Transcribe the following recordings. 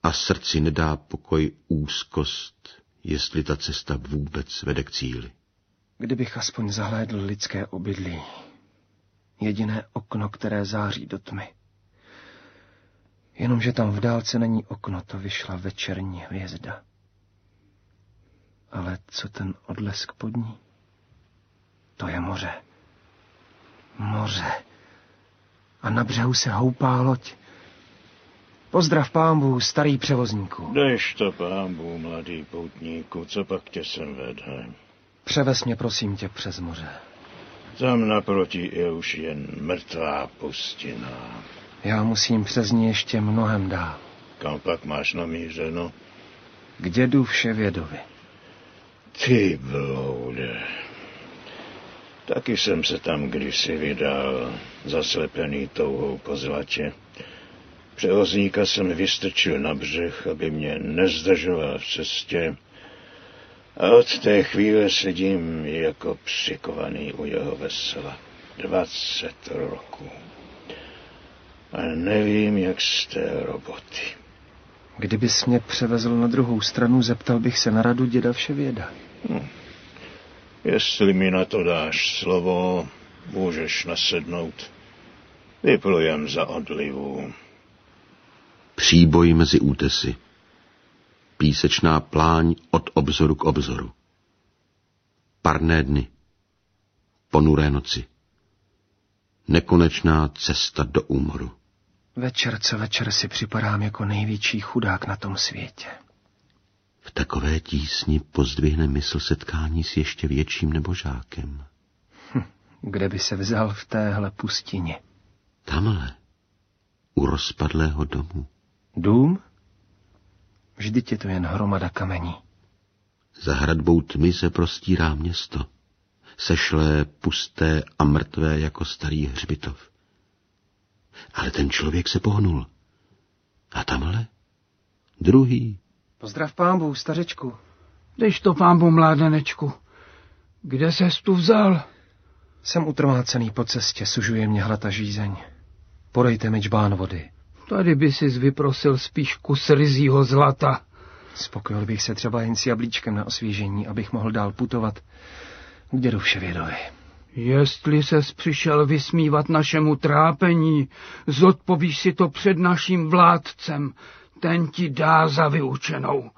a srdci nedá pokoj úzkost, jestli ta cesta vůbec vede k cíli. Kdybych aspoň zahlédl lidské obydlí, jediné okno, které září do tmy. Jenomže tam v dálce není okno, to vyšla večerní hvězda. Ale co ten odlesk pod ní? To je moře. Moře. A na břehu se houpá loď. Pozdrav pánbů, starý převozníku. Dejš to pánbů, mladý poutníku, co pak tě sem vede? Převez mě, prosím tě, přes moře. Tam naproti je už jen mrtvá pustina. Já musím přes ní ještě mnohem dál. Kam pak máš namířeno? K dědu Vševědovi. Ty bloude. Taky jsem se tam kdysi vydal, zaslepený touhou po zlatě. Převozníka jsem vystrčil na břeh, aby mě nezdržoval v cestě. A od té chvíle sedím jako přikovaný u jeho vesela. 20 roků. A nevím, jak z té roboty. Kdybys mě převezl na druhou stranu, zeptal bych se na radu děda Vševěda. Jestli mi na to dáš slovo, můžeš nasednout. Vyplujem za odlivu. Příboj mezi útesy. Písečná pláň od obzoru k obzoru. Parné dny. Ponuré noci. Nekonečná cesta do úmoru. Večer co večer si připadám jako největší chudák na tom světě. V takové tísni pozdvihne mysl setkání s ještě větším nebožákem. Kde by se vzal v téhle pustině? Tamhle, u rozpadlého domu. Dům? Vždyť je to jen hromada kamení. Za hradbou tmy se prostírá město. Sešlé, pusté a mrtvé jako starý hřbitov. Ale ten člověk se pohnul. A tamhle? Druhý. Pozdrav pánbů, stařečku. Dejš to pánbů, mládenečku. Kde ses tu vzal? Jsem utrmácený po cestě, sužuje mě hlad a žízeň. Podejte mi džbán vody. Tady by sis vyprosil spíš kus ryzího zlata. Spokojil bych se třeba jen s jablíčkem na osvěžení, abych mohl dál putovat k dědu Vševědovi. Jestli ses přišel vysmívat našemu trápení, zodpovíš si to před naším vládcem. Ten ti dá za vyučenou.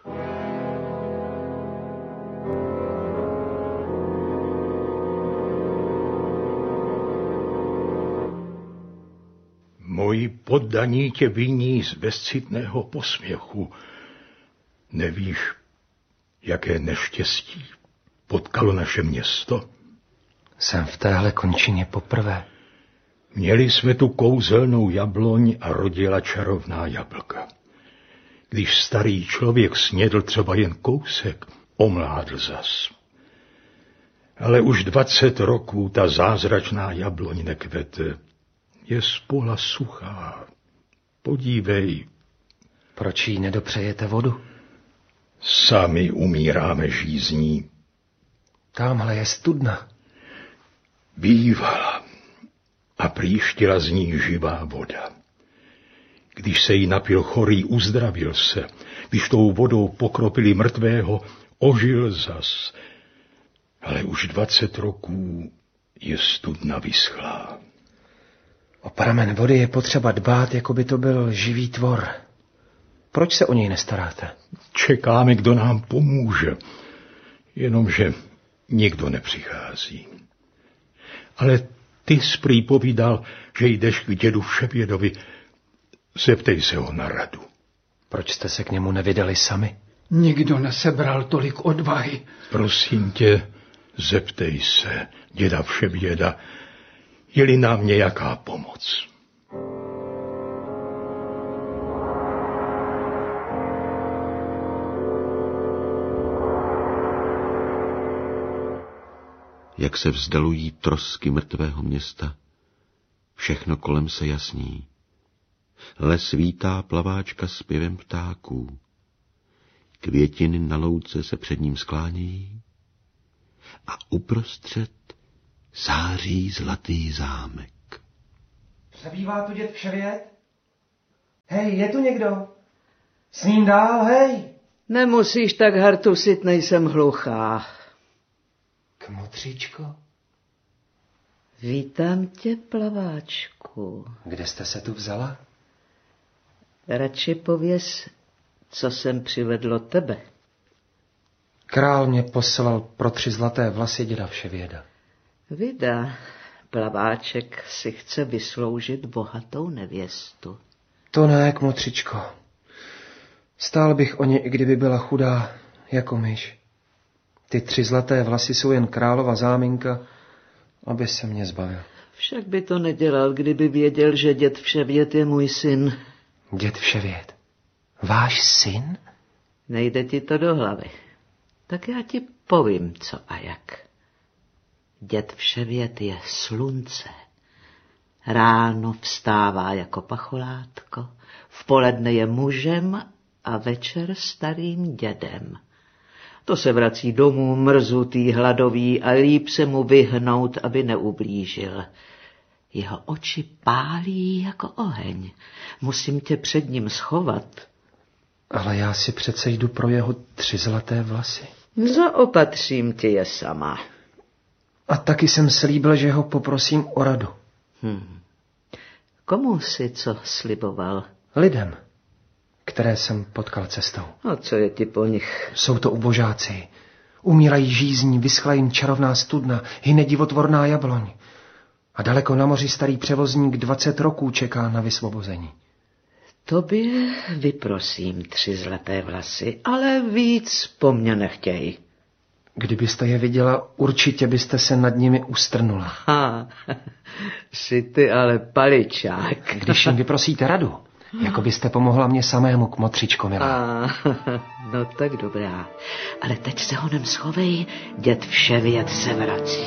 Moji poddaní tě viní z bezcitného posměchu. Nevíš, jaké neštěstí potkalo naše město? Jsem v téhle končině poprvé. Měli jsme tu kouzelnou jabloň a rodila čarovná jablka. Když starý člověk snědl třeba jen kousek, omládl zas. Ale už 20 roků ta zázračná jabloň nekvete. Je spola suchá. Podívej. Proč jí nedopřejete vodu? Sami umíráme žízní. Támhle je studna. Bývala a příštila z ní živá voda. Když se jí napil chorý, uzdravil se. Když tou vodou pokropili mrtvého, ožil zas. Ale už 20 roků je studna vyschlá. O pramen vody je potřeba dbát, jako by to byl živý tvor. Proč se o něj nestaráte? Čekáme, kdo nám pomůže. Jenomže nikdo nepřichází. Ale ty jsi prý povídal, že jdeš k dědu Vševědovi. Zeptej se ho na radu. Proč jste se k němu nevydali sami? Nikdo nesebral tolik odvahy. Prosím tě, zeptej se děda Vševěda, je-li nám nějaká pomoc. Jak se vzdalují trosky mrtvého města, všechno kolem se jasní. Les vítá plaváčka zpěvem ptáků. Květiny na louce se před ním sklánějí a uprostřed září zlatý zámek. Přebývá tu děd Vševěd? Hej, je tu někdo? Sním dál, hej. Nemusíš tak hartusit, nejsem hluchá. Kmotříčko, Vítám tě, plaváčku. kde jste se tu vzala? Radši pověz, co jsem přivedlo tebe. Král mě poslal pro 3 zlaté vlasy děda Vševěda. Vida, plaváček si chce vysloužit bohatou nevěstu. To ne, kmotřičko. Stál bych o ně, i kdyby byla chudá, jako myš. Ty 3 zlaté vlasy jsou jen králova záminka, aby se mě zbavil. Však by to nedělal, kdyby věděl, že děd Vševěd je můj syn. Děd Vševěd, váš syn? Nejde ti to do hlavy. Tak já ti povím, co a jak. Děd Vševěd je slunce. Ráno vstává jako pacholátko, v poledne je mužem a večer starým dědem. To se vrací domů mrzutý, hladový a líp se mu vyhnout, aby neublížil. Jeho oči pálí jako oheň. Musím tě před ním schovat. Ale já si přece jdu pro jeho 3 zlaté vlasy. Zaopatřím ti je sama. A taky jsem slíbil, že ho poprosím o radu. Komu si co sliboval? Lidem, které jsem potkal cestou. A co je ti po nich? Jsou to ubožáci. Umírají žízní, vyschla jim čarovná studna, hyne divotvorná jabloň. A daleko na moři starý převozník 20 roků čeká na vysvobození. Tobě vyprosím 3 zlaté vlasy, ale víc po mně nechtěj. Kdybyste je viděla, určitě byste se nad nimi ustrnula. Jsi ty ale paličák. Když jim vyprosíte radu, jako byste pomohla mě samému, kmotřičko milá. No tak dobrá. Ale teď se honem schovej, děd Vševěd se vrací.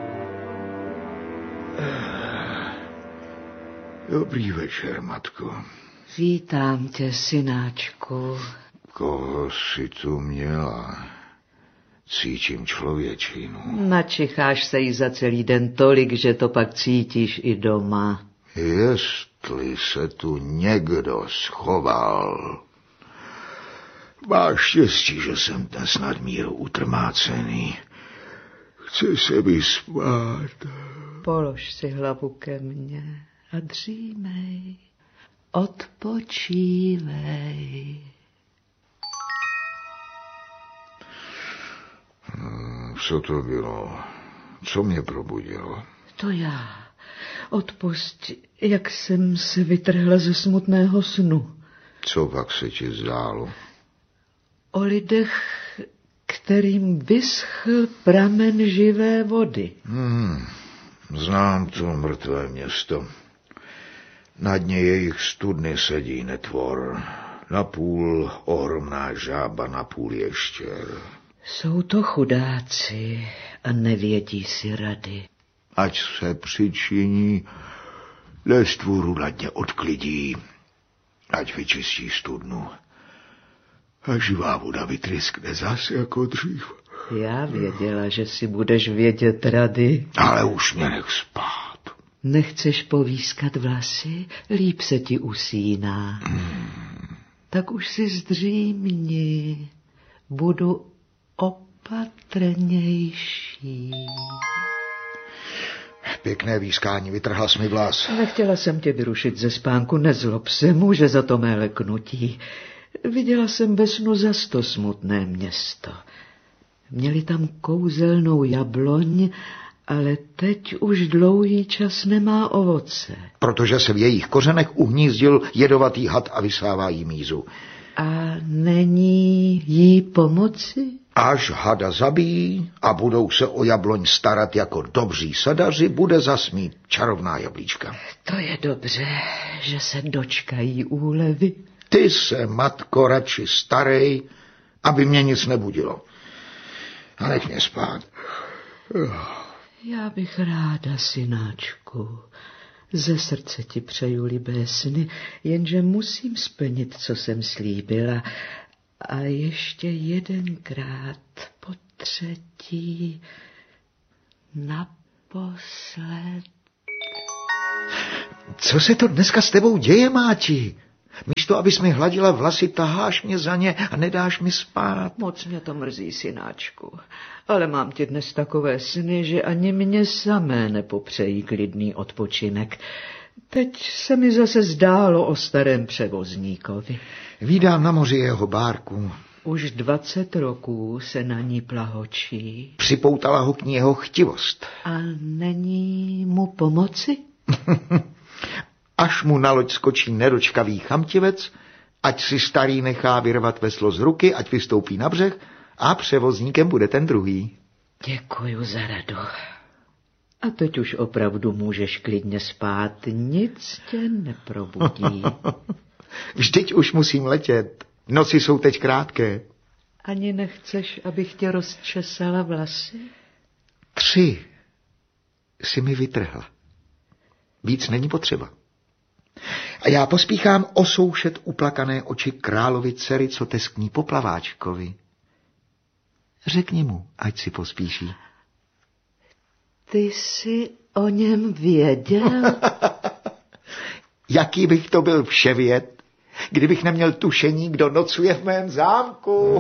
Dobrý večer, matko. Vítám tě, synáčku. Koho jsi tu měla? Cítím člověčinu. Načicháš se jí za celý den tolik, že to pak cítíš i doma. Jestli se tu někdo schoval. Máš štěstí, že jsem dnes nadmíru utrmácený. Chci se vyspát. Polož si hlavu ke mně a dřímej. Odpočívej. Co to bylo? Co mě probudilo? To já. Odpusť, jak jsem se vytrhla ze smutného snu. Co pak se ti zdálo? O lidech, kterým vyschl pramen živé vody. Znám to mrtvé město. Na dně jejich studny sedí netvor. Napůl ohromná žába, napůl ještěr. Jsou to chudáci a nevědí si rady. Ať se přičiní, nestvůru na dně odklidí, ať vyčistí studnu. A živá voda vytryskne zas jako dřív. Já věděla, že si budeš vědět rady. Ale už mě nech spát. Nechceš povýskat vlasy? Líp se ti usíná. Tak už si zdřímni. Budu opatrnější. Pěkné výskání, vytrhla jsi mi vlas. Nechtěla jsem tě vyrušit ze spánku, nezlob se, může za to mé leknutí. Viděla jsem ve snu zas to smutné město. Měli tam kouzelnou jabloň, ale teď už dlouhý čas nemá ovoce. Protože se v jejich kořenech uhnízdil jedovatý had a vysává jí mízu. A není jí pomoci? Až hada zabijí a budou se o jabloň starat jako dobří sadaři, bude zasmít čarovná jablíčka. To je dobře, že se dočkají úlevy. Ty se, matko, radši starej, aby mě nic nebudilo. A nech mě spát. Já bych ráda, synáčku. Ze srdce ti přeju libé sny, jenže musím splnit, co jsem slíbila. A ještě jedenkrát, po třetí, naposled. Co se to dneska s tebou děje, máti? Místo, abys mi hladila vlasy, taháš mě za ně a nedáš mi spát. Moc mě to mrzí, synáčku. Ale mám ti dnes takové sny, že ani mě samé nepopřejí klidný odpočinek. Teď se mi zase zdálo o starém převozníkovi. Vídám na moři jeho bárku. Už 20 roků se na ní plahočí. Připoutala ho k ní jeho chtivost. A není mu pomoci? Až mu na loď skočí nedočkavý chamtivec, ať si starý nechá vyrvat veslo z ruky, ať vystoupí na břeh a převozníkem bude ten druhý. Děkuju za radu. A teď už opravdu můžeš klidně spát, nic tě neprobudí. Vždyť už musím letět, noci jsou teď krátké. Ani nechceš, abych tě rozčesala vlasy? 3 si mi vytrhla. Víc není potřeba. A já pospíchám osoušet uplakané oči královy dcery, co teskní po plaváčkovi. Řekni mu, ať si pospíší. Ty jsi o něm věděl? Jaký bych to byl vševěd, kdybych neměl tušení, kdo nocuje v mém zámku.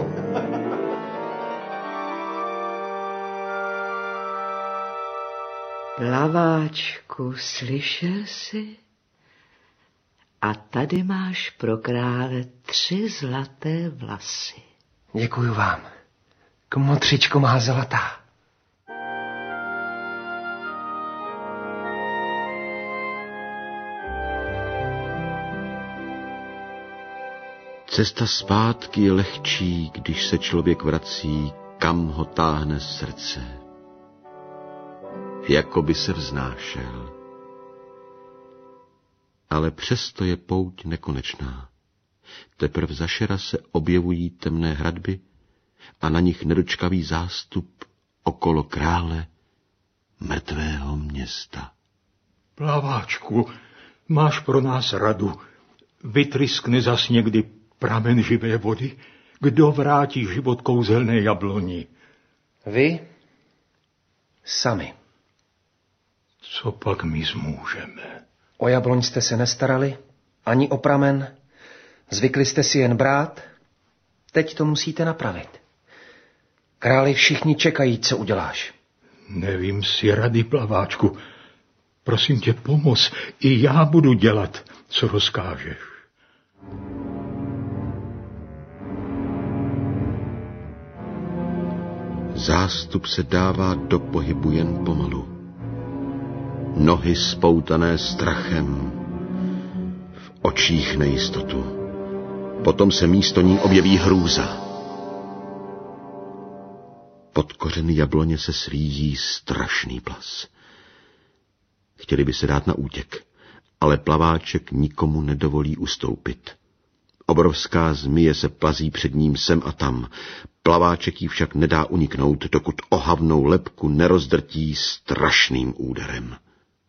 Plaváčku, slyšel jsi? A tady máš pro krále 3 zlaté vlasy. Děkuju vám. Kmotřičko má zlatá. Cesta zpátky je lehčí, když se člověk vrací, kam ho táhne srdce. Jako by se vznášel. Ale přesto je pouť nekonečná. Teprv zašera se objevují temné hradby a na nich nedočkavý zástup okolo krále mrtvého města. Plaváčku, máš pro nás radu. Vytryskne zas někdy pramen živé vody? Kdo vrátí život kouzelné jabloni? Vy sami. Co pak my zmůžeme? O jabloň jste se nestarali, ani o pramen. Zvykli jste si jen brát. Teď to musíte napravit. Králi všichni čekají, co uděláš. Nevím si rady, plaváčku. Prosím tě, pomoz. I já budu dělat, co rozkážeš. Zástup se dává do pohybu jen pomalu. Nohy spoutané strachem, v očích nejistotu. Potom se místo ní objeví hrůza. Pod kořeny jabloně se svíjí strašný plas. Chtěli by se dát na útěk, ale plaváček nikomu nedovolí ustoupit. Obrovská zmije se plazí před ním sem a tam. Plaváček jí však nedá uniknout, dokud ohavnou lebku nerozdrtí strašným úderem.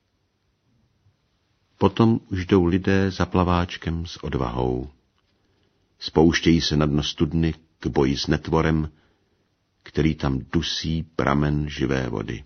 Potom už jdou lidé za plaváčkem s odvahou. Spouštějí se na dno studny k boji s netvorem, který tam dusí pramen živé vody.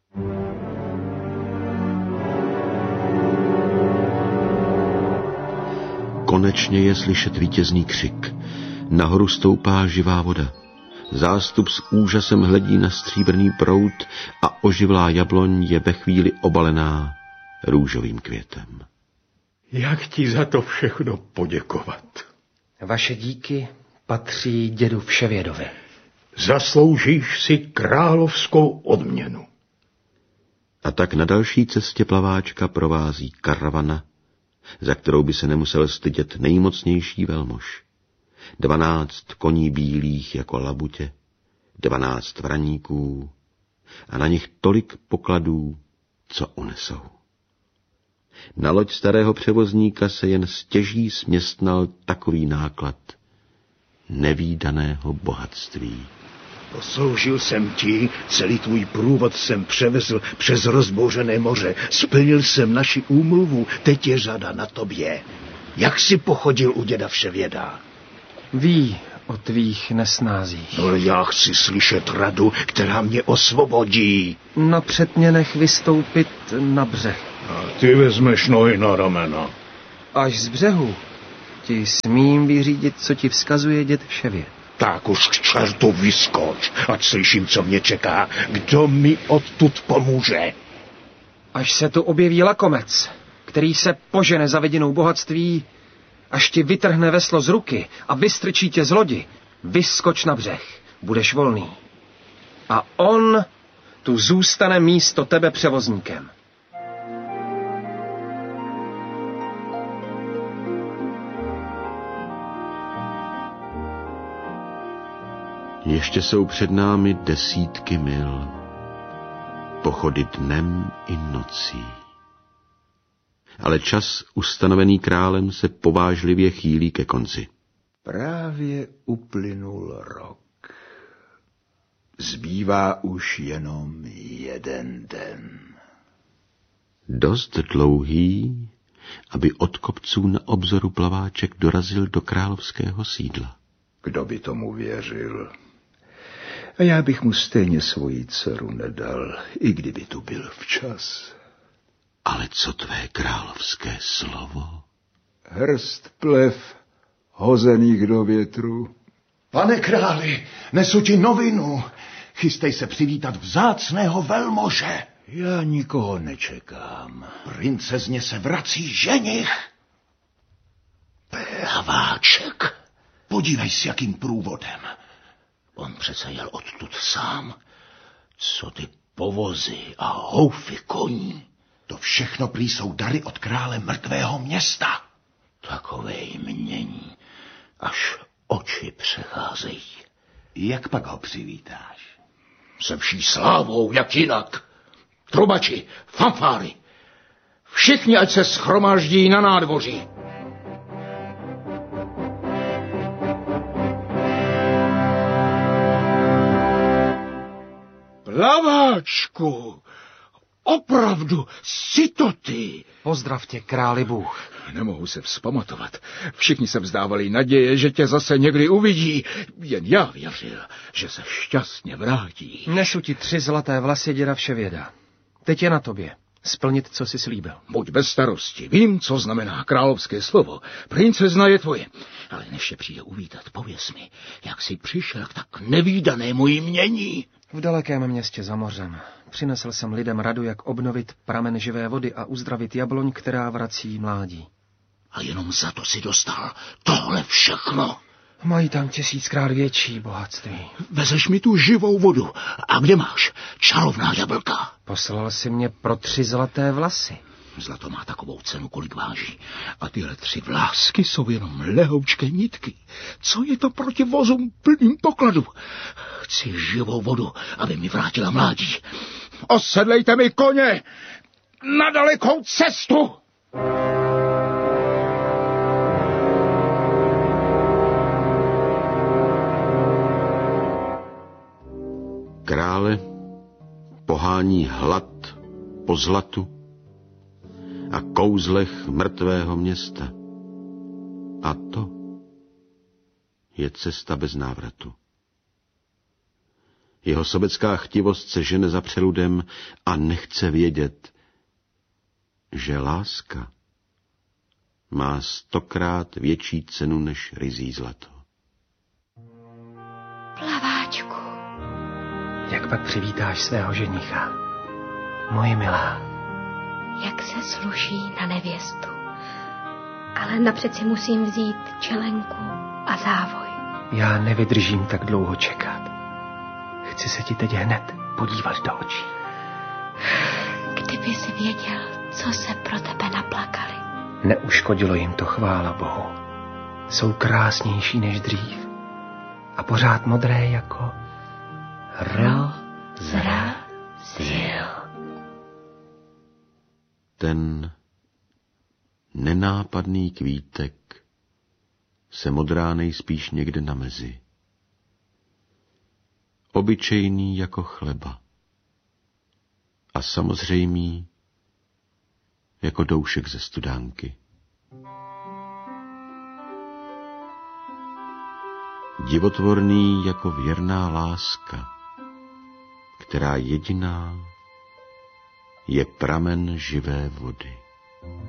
Konečně je slyšet vítězný křik. Nahoru stoupá živá voda. Zástup s úžasem hledí na stříbrný proud a oživlá jabloň je ve chvíli obalená růžovým květem. Jak ti za to všechno poděkovat? Vaše díky patří dědu Vševědovi. Zasloužíš si královskou odměnu. A tak na další cestě plaváčka provází karavana, za kterou by se nemusel stydět nejmocnější velmož. 12 koní bílých jako labutě, 12 vraníků a na nich tolik pokladů, co unesou. Na loď starého převozníka se jen stěží směstnal takový náklad nevídaného bohatství. Posloužil jsem ti, celý tvůj průvod jsem převezl přes rozbouřené moře, splnil jsem naši úmluvu, teď je řada na tobě. Jak jsi pochodil u děda Vševěda? Ví o tvých nesnázích. No, já chci slyšet radu, která mě osvobodí. Napřed mě nech vystoupit na břeh. A ty vezmeš nohy na ramena. Až z břehu ti smím vyřídit, co ti vzkazuje děd Vševěd. Tak už k čertu vyskoč, ať slyším, co mě čeká. Kdo mi odtud pomůže? Až se tu objeví lakomec, který se požene za vidinou bohatství, až ti vytrhne veslo z ruky a vystrčí tě z lodi, vyskoč na břeh, budeš volný. A on tu zůstane místo tebe převozníkem. Ještě jsou před námi desítky mil, pochody dnem i nocí. Ale čas ustanovený králem se povážlivě chýlí ke konci. Právě uplynul rok. Zbývá už jenom jeden den. Dost dlouhý, aby od kopců na obzoru plaváček dorazil do královského sídla. Kdo by tomu věřil? A já bych mu stejně svoji dceru nedal, i kdyby tu byl včas. Ale co tvé královské slovo? Hrst plev hozených do větru. Pane králi, nesu ti novinu. Chystej se přivítat vzácného velmože. Já nikoho nečekám. Princezně se vrací ženich. Plaváček. Podívej, s jakým průvodem. On přece jel odtud sám. Co ty povozy a houfy koní. To všechno prý jsou dary od krále mrtvého města. Takové jmění, až oči přecházejí. Jak pak ho přivítáš? Se vší slávou, jak jinak. Trubači, fanfáry. Všichni, ať se shromáždí na nádvoří. Plaváčku, opravdu, jsi to ty. Pozdrav tě, králi Bůh. Nemohu se vzpamatovat. Všichni se vzdávali naděje, že tě zase někdy uvidí. Jen já věřil, že se šťastně vrátí. Nesu ti 3 zlaté vlasy děda Vševěda. Teď je na tobě. Splnit, co jsi slíbil. Buď bez starosti. Vím, co znamená královské slovo. Princezna je tvoje. Ale než tě přijde uvítat, pověz mi, jak jsi přišel k tak nevídanému jmění. V dalekém městě za mořem přinesl jsem lidem radu, jak obnovit pramen živé vody a uzdravit jabloň, která vrací mládí. A jenom za to si dostal tohle všechno. Mají tam 1000krát větší bohatství. Vezeš mi tu živou vodu. A kde máš čarovná jablka? Poslal si mě pro 3 zlaté vlasy. Zlato má takovou cenu, kolik váží. A tyhle 3 vlásky jsou jenom lehoučké nitky. Co je to proti vozům plným pokladu? Chci živou vodu, aby mi vrátila mládí. Osedlejte mi koně na dalekou cestu! Krále pohání hlad po zlatu a kouzlech mrtvého města. A to je cesta bez návratu. Jeho sobecká chtivost se žene za přeludem a nechce vědět, že láska má 100krát větší cenu než ryzí zlato. Plaváčku. Jak pak přivítáš svého ženicha, moje milá? Jak se sluší na nevěstu. Ale napřed si musím vzít čelenku a závoj. Já nevydržím tak dlouho čekat. Chci se ti teď hned podívat do očí. Kdyby jsi věděl, co se pro tebe naplakali. Neuškodilo jim to, chvála Bohu. Jsou krásnější než dřív. A pořád modré jako Rozrazil. Ten nenápadný kvítek se modrá nejspíš někde na mezi. Obyčejný jako chleba. A samozřejmý jako doušek ze studánky. Divotvorný jako věrná láska, která jediná je pramen živé vody.